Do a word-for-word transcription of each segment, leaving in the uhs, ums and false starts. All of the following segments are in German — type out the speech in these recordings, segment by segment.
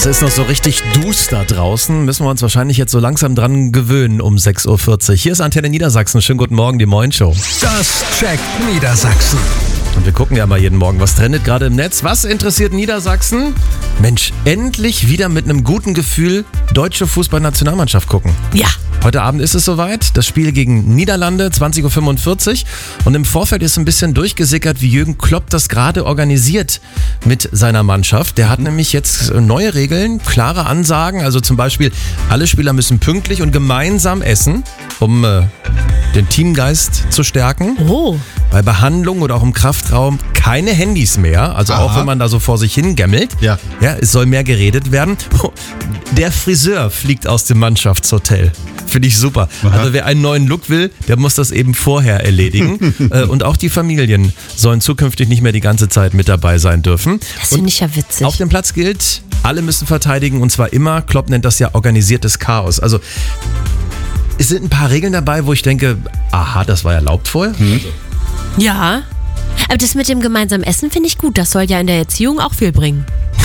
ist noch so richtig duster draußen. Müssen wir uns wahrscheinlich jetzt so langsam dran gewöhnen um sechs Uhr vierzig. Hier ist Antenne Niedersachsen. Schönen guten Morgen, die Moin-Show. Das checkt Niedersachsen. Und wir gucken ja mal jeden Morgen, was trendet gerade im Netz. Was interessiert Niedersachsen? Mensch, endlich wieder mit einem guten Gefühl deutsche Fußballnationalmannschaft gucken. Ja. Heute Abend ist es soweit. Das Spiel gegen Niederlande, zwanzig Uhr fünfundvierzig. Und im Vorfeld ist ein bisschen durchgesickert, wie Jürgen Klopp das gerade organisiert mit seiner Mannschaft. Der hat nämlich jetzt neue Regeln, klare Ansagen. Also zum Beispiel, alle Spieler müssen pünktlich und gemeinsam essen, um äh, den Teamgeist zu stärken. Oh. Bei Behandlung oder auch im Kraftraum keine Handys mehr. Also Aha. auch wenn man da so vor sich hingämmelt. Ja. Ja, es soll mehr geredet werden. Der Friseur fliegt aus dem Mannschaftshotel. Finde ich super. Aha. Also wer einen neuen Look will, der muss das eben vorher erledigen. äh, und auch die Familien sollen zukünftig nicht mehr die ganze Zeit mit dabei sein dürfen. Das finde ich ja witzig. Auf dem Platz gilt, alle müssen verteidigen und zwar immer. Klopp nennt das ja organisiertes Chaos. Also es sind ein paar Regeln dabei, wo ich denke, aha, das war erlaubt vorher. Hm. Ja. Aber das mit dem gemeinsamen Essen finde ich gut. Das soll ja in der Erziehung auch viel bringen.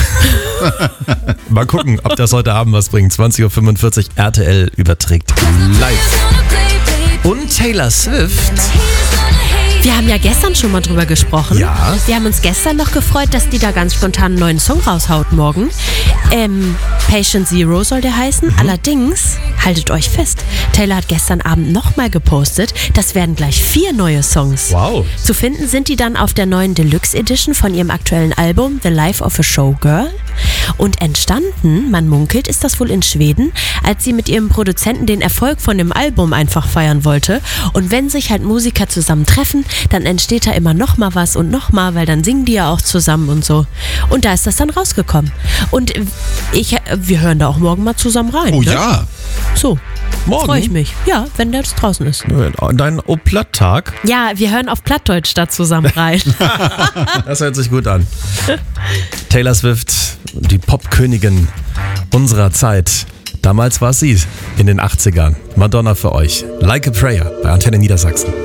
Mal gucken, ob das heute Abend was bringt. zwanzig Uhr fünfundvierzig, R T L überträgt live. Und Taylor Swift. Wir haben ja gestern schon mal drüber gesprochen. Ja. Wir haben uns gestern noch gefreut, dass die da ganz spontan einen neuen Song raushaut morgen. Ähm, Patient Zero soll der heißen. Mhm. Allerdings, haltet euch fest, Taylor hat gestern Abend nochmal gepostet, das werden gleich vier neue Songs. Wow. Zu finden sind die dann auf der neuen Deluxe Edition von ihrem aktuellen Album The Life of a Showgirl. Und entstanden, man munkelt, ist das wohl in Schweden, als sie mit ihrem Produzenten den Erfolg von dem Album einfach feiern wollte. Und wenn sich halt Musiker zusammen treffen, dann entsteht da immer noch mal was und noch mal, weil dann singen die ja auch zusammen und so. Und da ist das dann rausgekommen. Und ich, wir hören da auch morgen mal zusammen rein. Oh ne? ja. So, Morgen? freue ich mich. Ja, wenn der jetzt draußen ist. Dein O-Platt-Tag. Ja, wir hören auf Plattdeutsch da zusammen rein. Das hört sich gut an. Taylor Swift, die Popkönigin unserer Zeit. Damals war es sie in den achtzigern. Madonna für euch. Like a Prayer bei Antenne Niedersachsen.